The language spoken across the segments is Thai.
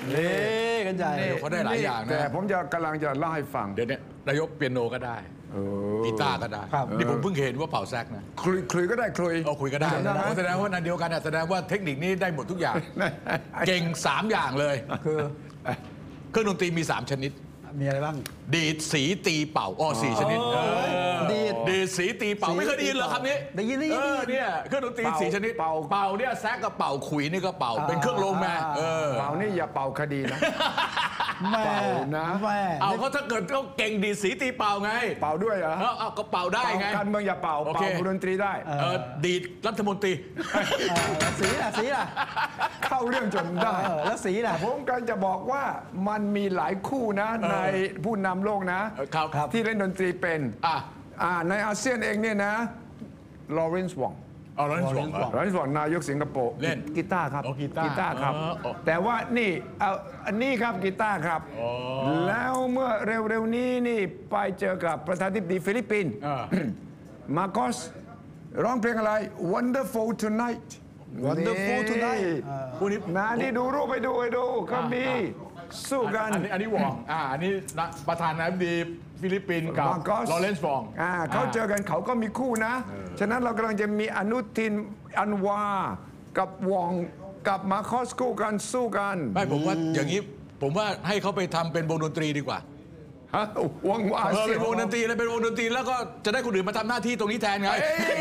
กันใหญ่เขาได้หลายอย่างนะแต่ผมกำลังจะเล่าให้ฟังเดี๋ยวนี้นายกเปียโนก็ได้กีตาร์ก็ได้นี่ผมเพิ่งเห็นว่าเป่าแซกนะคลุยก็ได้คลุยคุยก็ได้แสดงว่านันเดียวกันแสดงว่าเทคนิคนี้ได้หมดทุกอย่างเก่ง3อย่างเลยคือเครื่องดนตรีมี3ชนิดมีอะไรบ้างดีดสีตีเป่า4ชนิดดีดสีตีเป่าไม่เคยได้ยินเหรอครับนี้ได้ยินเนี่ยเครื่องดนตรี4ชนิดเป่าเนี่ยแซกกับเป่าขุยนี่ก็เป่าเป็นเครื่องลงแม่เป่านี่อย่าเป่าคดีนะเป่านะเอาเขาถ้าเกิดเขาเก่งดีดสีตีเป่าไงเป่าด้วยเหรอก็เป่าได้ไงการเมืองอย่าเป่าดนตรีได้ดีดรัฐมนตรีสีล่ะเข้าเรื่องจนได้แล้วสีล่ะผมกำลังจะบอกว่ามันมีหลายคู่นะในผู้นำโลกนะที่เล่นดนตรีเป็นในอาเซียนเองเนี่ยนะลอเรนซ์วองลอเรนซ์วองนายกสิงคโปร์เล่นกีตาร์ครับกีตาร์ครับแต่ว่านี่อันนี้ครับกีตาร์ครับแล้วเมื่อเร็วๆนี้นี่ไปเจอกับประธานาธิบดีฟิลิปปินส์มาโกสร้องเพลงอะไร Wonderful Tonight Wonderful Tonight นะนี่ดูรูปไปดูก็มีสู้กันอันนี้วองอันนี้ประธานาธิบดีฟิลิปปินส์กับลอเรนซ์วองเขาเจอกันเขาก็มีคู่นะฉะนั้นเรากำลังจะมีอนุทินอันวากับวองกับมาคอสคู่กันสู้กันไม่ผมว่าอย่างนี้ผมว่าให้เขาไปทำเป็นวงดนตรีดีกว่าวงอาเซียนเป็นวงดนตรีเลยเป็นวงดนตรีแล้วก็จะได้คนอื่นมาทำหน้าที่ตรงนี้แทนไง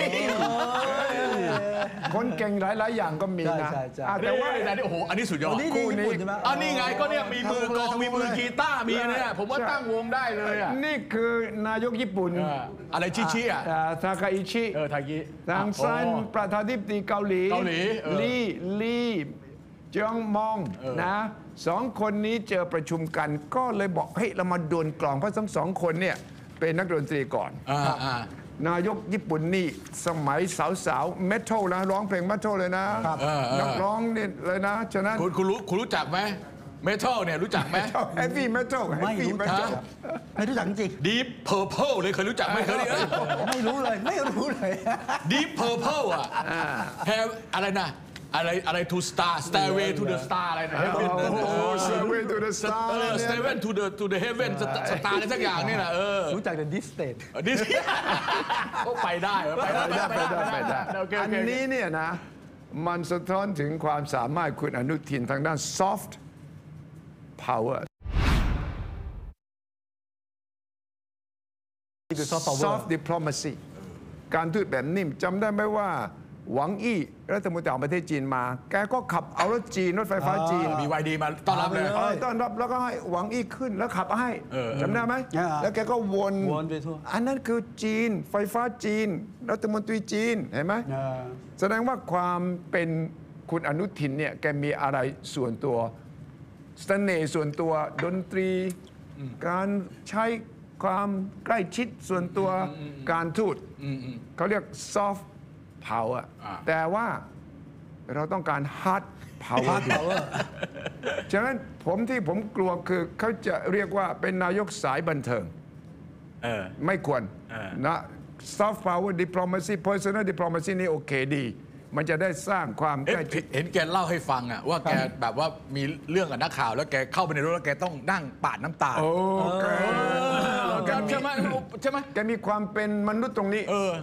คนเก่งหลายๆอย่างก็มีนะแต่ว่าโอ้โหอันนี้สุดยอดคู่นี้นี่ไงก็เนี่ยมีมือกลองมีมือกีตาร์มีเนี่ยผมว่าตั้งวงได้เลยนี่คือนายกญี่ปุ่นอะไรชิทาคาอิชิทางซ้ายประธานาธิบดีเกาหลีลีเจียงมองนะ2 คนนี้เจอประชุมกันก็เลยบอกเฮ้ยเรามาดวลกลองเพราะทั้ง2 คนเนี่ยเป็นนักดนตรีก่อนนายกญี่ปุ่นนี่สมัยสาวเมทัลนะร้องเพลงเมทัลเลยนะนักร้องนี่เลยนะฉะนั้นคุณรู้จักไหมเมทัลเนี่ยรู้จักไหมเฮฟวี่เมทัลไม่รู้จักจริงดีฟเพอร์เพลเลยเคยรู้จักไหมเคยไม่รู้เลยดีฟเพอร์เพลแฮอะไรนะอะไร to star stairway to the star อะไรนะ stairway to the star stairway to the heaven star อะไรสักอย่างนี่แหละรู้จักแต่ this state ก็ไปได้อันนี้เนี่ยนะมันสะท้อนถึงความสามารถคุณอนุทินทางด้าน soft power soft diplomacy การทูตแบบนิ่มจำได้ไหมว่าหวังอี้รัฐมนตรีต่างประเทศจีนมาแกก็ขับเอารถไฟฟ้าจีนมีวายดีมาต้อนรับเลยต้อนรับแล้วก็ให้หวังอี้ขึ้นแล้วขับให้จำได้ไหมแล้วแกก็วนไปทั่วอันนั้นคือจีนไฟฟ้าจีนรัฐมนตรีจีนเห็นไหมแสดงว่าความเป็นคุณอนุทินเนี่ยแกมีอะไรส่วนตัวเสน่ห์ส่วนตัวดนตรีการใช้ความใกล้ชิดส่วนตัวการทูตเขาเรียก soft power แต่ว่าเราต้องการ hard power ฉะนั้นที่ผมกลัวคือเขาจะเรียกว่าเป็นนายกสายบันเทิงไม่ควรนะ soft power diplomacy personal diplomacy นี่โอเคดีมันจะได้สร้างความใกล้ชิดเห็นแกเล่าให้ฟังอะว่าแกแบบว่ามีเรื่องกับนักข่าวแล้วแกเข้าไปในรถแล้วแกต้องนั่งปาดน้ำตาใช่ไหมแกมีความเป็นมนุษย์ตรงนี้